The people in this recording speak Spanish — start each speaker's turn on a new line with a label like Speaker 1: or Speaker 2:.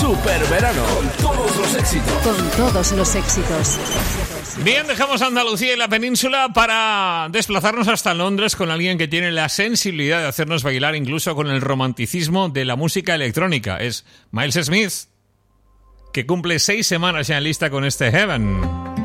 Speaker 1: Superverano, con todos los éxitos.
Speaker 2: Con todos los éxitos.
Speaker 3: Bien, dejamos Andalucía y la península para desplazarnos hasta Londres con alguien que tiene la sensibilidad de hacernos bailar incluso con el romanticismo de la música electrónica. Es Miles Smith, que cumple 6 semanas ya en lista con este Heaven.